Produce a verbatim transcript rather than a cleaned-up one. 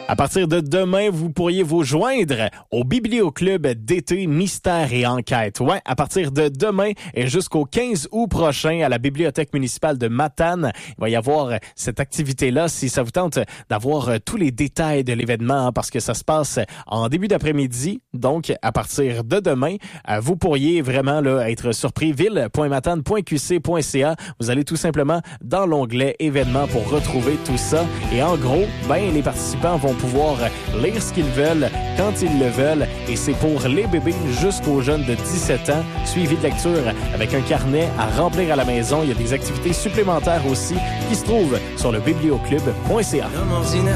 À partir de demain, vous pourriez vous joindre au Biblioclub d'été Mystère et Enquête. Ouais, à partir de demain et jusqu'au quinze août prochain à la Bibliothèque municipale de Matane, il va y avoir cette activité-là. Si ça vous tente d'avoir tous les détails de l'événement, hein, parce que ça se passe en début d'après-midi, donc à partir de demain, vous pourriez vraiment là, être surpris. ville point matane point q c point c a. Vous allez tout simplement dans l'onglet événements pour retrouver tout ça. Et en gros, ben les participants vont pouvoir lire ce qu'ils veulent quand ils le veulent et c'est pour les bébés jusqu'aux jeunes de dix-sept ans, suivi de lecture avec un carnet à remplir à la maison. Il y a des activités supplémentaires aussi qui se trouvent sur le biblioclub point c a.